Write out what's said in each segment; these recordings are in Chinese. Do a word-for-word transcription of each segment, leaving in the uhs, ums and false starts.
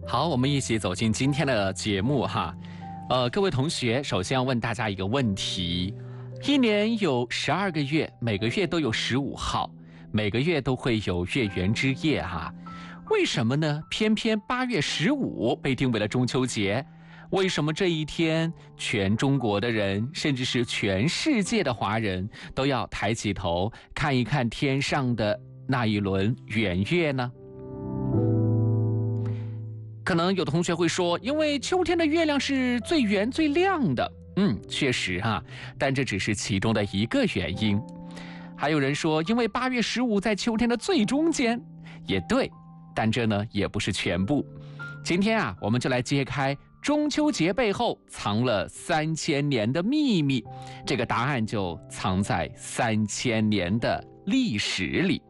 好，我们一起走进今天的节目哈。呃，各位同学，首先要问大家一个问题：一年有十二个月，每个月都有十五号，每个月都会有月圆之夜哈。为什么呢？偏偏八月十五被定为了中秋节？为什么这一天全中国的人，甚至是全世界的华人都要抬起头看一看天上的那一轮圆月呢？可能有的同学会说，因为秋天的月亮是最圆最亮的。嗯，确实哈、啊，但这只是其中的一个原因。还有人说，因为八月十五在秋天的最中间，也对，但这呢也不是全部。今天啊，我们就来揭开中秋节背后藏了三千年的秘密，这个答案就藏在三千年的历史里。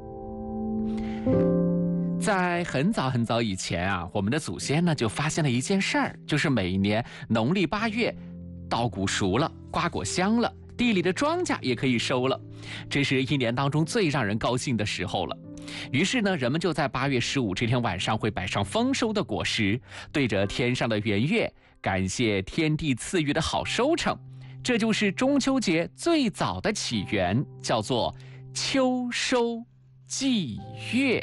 在很早很早以前啊，我们的祖先呢就发现了一件事儿，就是每年农历八月，稻谷熟了，瓜果香了，地里的庄稼也可以收了，这是一年当中最让人高兴的时候了。于是呢，人们就在八月十五这天晚上会摆上丰收的果实，对着天上的圆月，感谢天地赐予的好收成。这就是中秋节最早的起源，叫做秋收祭月。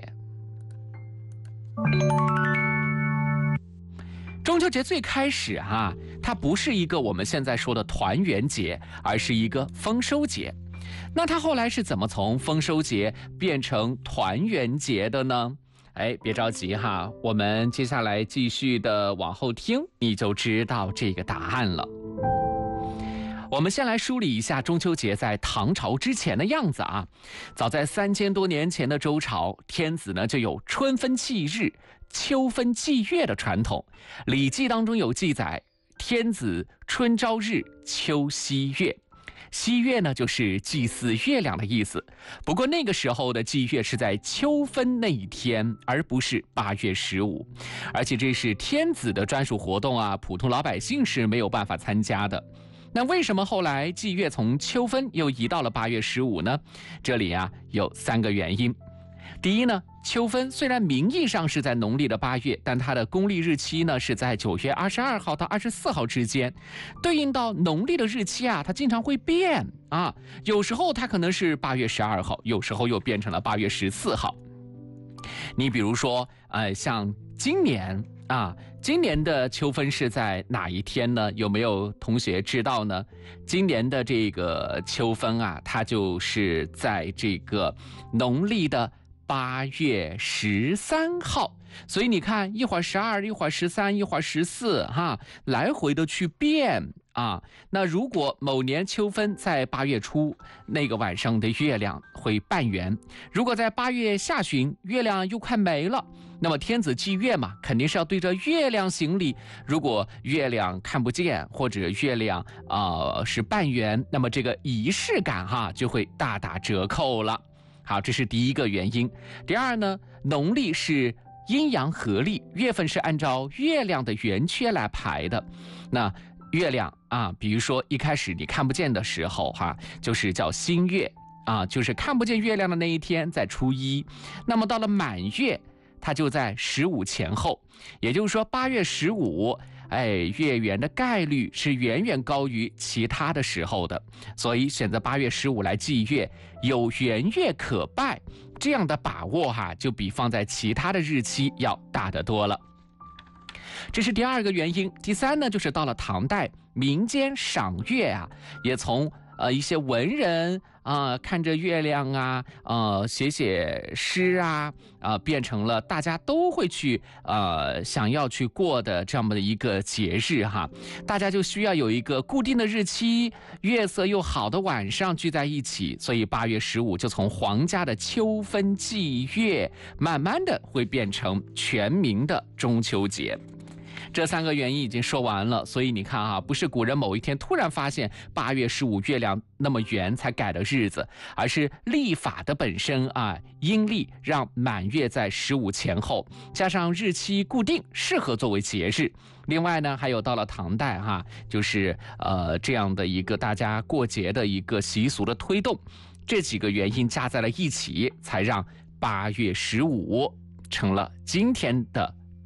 中秋节最开始啊，它不是一个我们现在说的团圆节，而是一个丰收节。那它后来是怎么从丰收节变成团圆节的呢？哎，别着急哈，我们接下来继续的往后听，你就知道这个答案了。我们先来梳理一下中秋节在唐朝之前的样子啊。早在三千多年前的周朝，天子呢就有春分祭日、秋分祭月的传统。《礼记》当中有记载，天子春朝日，秋夕月。夕月呢就是祭祀月亮的意思，不过那个时候的祭月是在秋分那一天，而不是八月十五，而且这是天子的专属活动啊，普通老百姓是没有办法参加的。那为什么后来祭月从秋分又移到了八月十五呢？这里啊有三个原因。第一呢，秋分虽然名义上是在农历的八月，但它的公历日期呢是在九月二十二号到二十四号之间，对应到农历的日期啊，它经常会变啊，有时候它可能是八月十二号，有时候又变成了八月十四号。你比如说，呃，像今年啊，今年的秋分是在哪一天呢？有没有同学知道呢？今年的这个秋分啊，它就是在这个农历的八月十三号。所以你看，一会儿十二，一会儿十三，一会儿十四，哈，来回的去变啊。那如果某年秋分在八月初，那个晚上的月亮会半圆；如果在八月下旬，月亮又快没了，那么天子祭月嘛，肯定是要对着月亮行礼。如果月亮看不见，或者月亮啊、呃、是半圆，那么这个仪式感哈就会大打折扣了。好，这是第一个原因。第二呢，农历是阴阳合历，月份是按照月亮的圆缺来排的。那月亮啊，比如说一开始你看不见的时候哈，就是叫新月啊，就是看不见月亮的那一天在初一。那么到了满月，它就在十五前后，也就是说八月十五，哎，月圆的概率是远远高于其他的时候的，所以选择八月十五来祭月，有圆月可拜，这样的把握哈，就比放在其他的日期要大得多了。这是第二个原因。第三呢，就是到了唐代，民间赏月啊，也从呃一些文人啊、呃、看着月亮啊，呃写写诗啊，啊、呃、变成了大家都会去呃想要去过的这样的一个节日哈。大家就需要有一个固定的日期，月色又好的晚上聚在一起，所以八月十五就从皇家的秋分祭月，慢慢的会变成全民的中秋节。这三个原因已经说完了，所以你看啊，不是古人某一天突然发现八月十五月亮那么圆才改的日子，而是历法的本身啊，阴历让满月在十五前后，加上日期固定，适合作为节日。另外呢，还有到了唐代哈、啊，就是呃这样的一个大家过节的一个习俗的推动，这几个原因加在了一起，才让八月十五成了今天的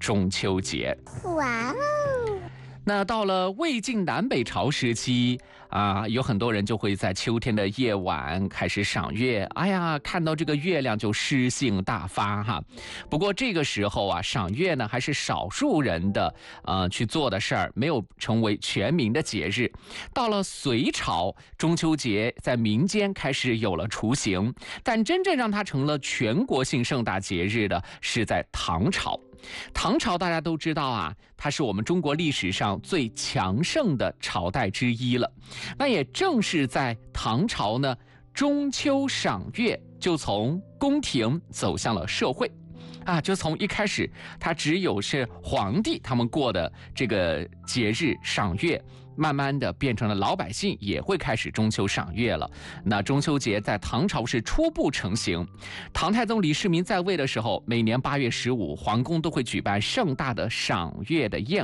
中秋节。 哇哦！ 那到了魏晋南北朝时期啊，有很多人就会在秋天的夜晚开始赏月，哎呀，看到这个月亮就诗兴大发哈。不过这个时候啊，赏月呢还是少数人的呃去做的事儿，没有成为全民的节日。到了隋朝，中秋节在民间开始有了雏形，但真正让它成了全国性盛大节日的是在唐朝。唐朝大家都知道啊，它是我们中国历史上最强盛的朝代之一了。那也正是在唐朝呢，中秋赏月就从宫廷走向了社会。啊，就从一开始，它只有是皇帝他们过的这个节日赏月，慢慢的变成了老百姓也会开始中秋赏月了。那中秋节在唐朝是初步成型。唐太宗李世民在位的时候，每年八月十五，皇宫都会举办盛大的赏月的宴